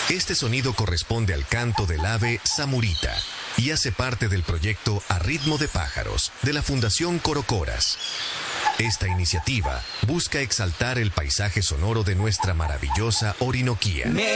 Este sonido corresponde al canto del ave samurita y hace parte del proyecto A Ritmo de Pájaros de la Fundación Corocoras. Esta iniciativa busca exaltar el paisaje sonoro de nuestra maravillosa Orinoquía.